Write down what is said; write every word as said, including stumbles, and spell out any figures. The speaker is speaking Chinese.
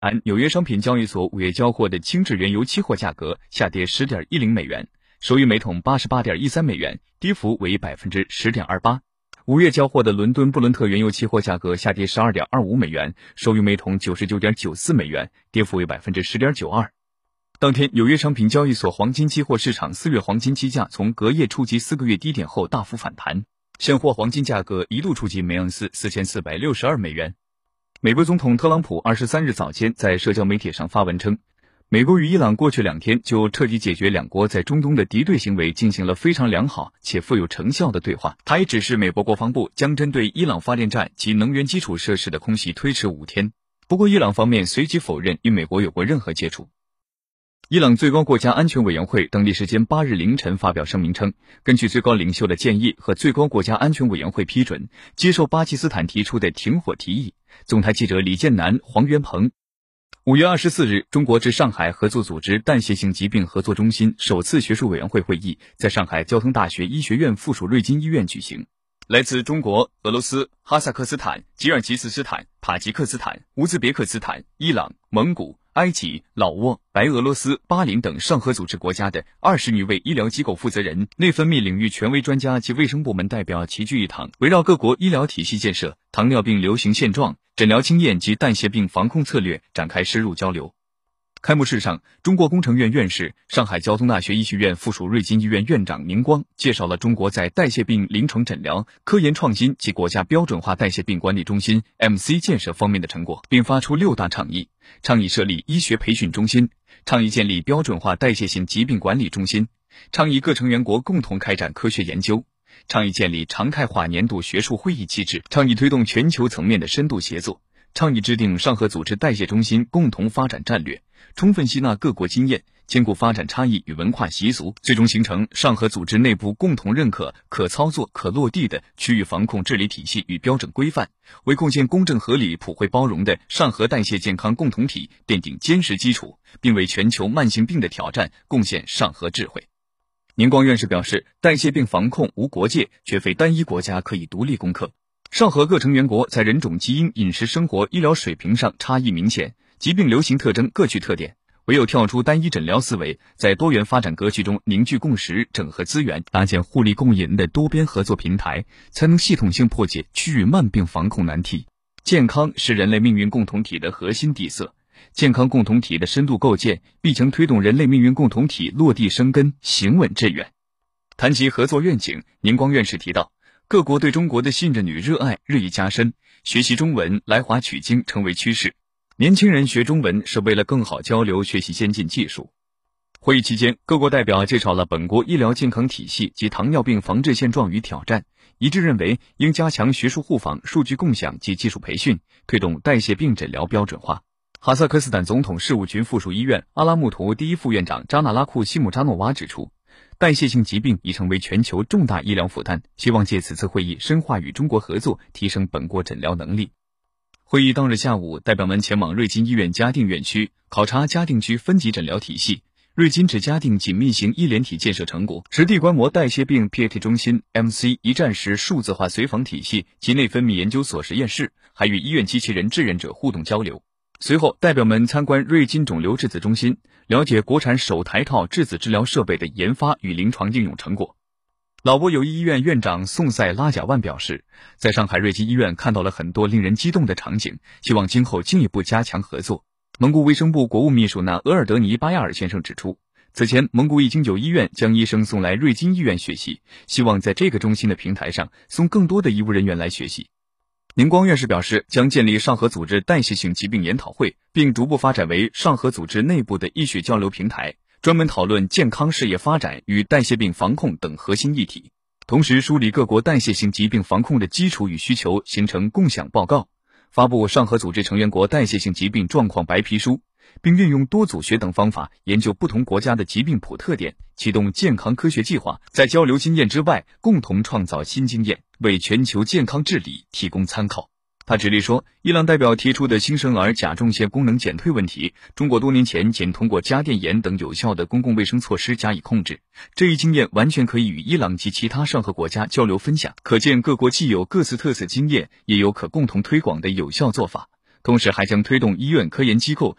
按纽约商品交易所五月交货的轻质原油期货价格下跌 十点一零美元，收于每桶 八十八点一三美元，跌幅为 百分之十点二八。五月交货的伦敦布伦特原油期货价格下跌 十二点二五美元，收于每桶 九十九点九四美元，跌幅为 百分之十点九二。当天，纽约商品交易所黄金期货市场四月黄金期价从隔夜触及四个月低点后大幅反弹，现货黄金价格一度触及每盎司 四千四百六十二美元。美国总统特朗普二十三日早间在社交媒体上发文称，美国与伊朗过去两天就彻底解决两国在中东的敌对行为进行了非常良好且富有成效的对话。他也指示美国国防部将针对伊朗发电站及能源基础设施的空袭推迟五天。不过伊朗方面随即否认与美国有过任何接触。伊朗最高国家安全委员会当地时间八日凌晨发表声明称，根据最高领袖的建议和最高国家安全委员会批准，接受巴基斯坦提出的停火提议。总台记者李建南、黄元鹏。五月二十四日，中国至上海合作组织代谢性疾病合作中心首次学术委员会会议在上海交通大学医学院附属瑞金医院举行。来自中国、俄罗斯、哈萨克斯坦、吉尔吉斯斯坦、塔吉克斯坦、乌兹别克斯坦、伊朗、蒙古、埃及、老挝、白俄罗斯、巴林等上合组织国家的二十余位医疗机构负责人、内分泌领域权威专家及卫生部门代表齐聚一堂，围绕各国医疗体系建设、糖尿病流行现状、诊疗经验及代谢病防控策略展开深入交流。开幕式上，中国工程院院士、上海交通大学医学院附属瑞金医院院长宁光介绍了中国在代谢病临床诊疗、科研创新及国家标准化代谢病管理中心 M C 建设方面的成果，并发出六大倡议：倡议设立医学培训中心，倡议建立标准化代谢性疾病管理中心，倡议各成员国共同开展科学研究，倡议建立常态化年度学术会议机制，倡议推动全球层面的深度协作，倡议制定上合组织代谢中心共同发展战略，充分吸纳各国经验，兼顾发展差异与文化习俗，最终形成上合组织内部共同认可、可操作、可落地的区域防控治理体系与标准规范，为构建公正合理、普惠包容的上合代谢健康共同体奠定坚实基础，并为全球慢性病的挑战贡献上合智慧。宁光院士表示，代谢病防控无国界，绝非单一国家可以独立攻克。上合各成员国在人种、基因、饮食、生活、医疗水平上差异明显，疾病流行特征各具特点，唯有跳出单一诊疗思维，在多元发展格局中凝聚共识、整合资源，搭建互利共赢的多边合作平台，才能系统性破解区域慢病防控难题。健康是人类命运共同体的核心底色，健康共同体的深度构建，必将推动人类命运共同体落地生根、行稳致远。谈及合作愿景，宁光院士提到，各国对中国的信任与热爱日益加深，学习中文、来华取经成为趋势。年轻人学中文是为了更好交流、学习先进技术。会议期间，各国代表介绍了本国医疗健康体系及糖尿病防治现状与挑战，一致认为应加强学术互访、数据共享及技术培训，推动代谢病诊疗标准化。哈萨克斯坦总统事务局附属医院阿拉木图第一副院长扎纳拉库西姆扎诺娃指出，代谢性疾病已成为全球重大医疗负担，希望借此次会议深化与中国合作，提升本国诊疗能力。会议当日下午，代表们前往瑞金医院嘉定院区，考察嘉定区分级诊疗体系、瑞金至嘉定紧密型医联体建设成果，实地观摩代谢病 P A T 中心 M C 一站式数字化随访体系及内分泌研究所实验室，还与医院机器人志愿者互动交流。随后，代表们参观瑞金肿瘤质子中心，了解国产首台套质子治疗设备的研发与临床应用成果。老挝友谊医院院长宋塞拉贾万表示，在上海瑞金医院看到了很多令人激动的场景，希望今后进一步加强合作。蒙古卫生部国务秘书那额尔德尼巴亚尔先生指出，此前蒙古已经有医院将医生送来瑞金医院学习，希望在这个中心的平台上送更多的医务人员来学习。宁光院士表示，将建立上合组织代谢性疾病研讨会，并逐步发展为上合组织内部的医学交流平台，专门讨论健康事业发展与代谢病防控等核心议题，同时梳理各国代谢性疾病防控的基础与需求，形成共享报告，发布上合组织成员国代谢性疾病状况白皮书，并运用多组学等方法研究不同国家的疾病谱特点，启动健康科学计划，在交流经验之外，共同创造新经验，为全球健康治理提供参考。他指例说，伊朗代表提出的新生儿甲状腺功能减退问题，中国多年前仅通过家电盐等有效的公共卫生措施加以控制，这一经验完全可以与伊朗及其他上合国家交流分享，可见各国既有各自特色经验，也有可共同推广的有效做法。 同时还将推动医院科研机构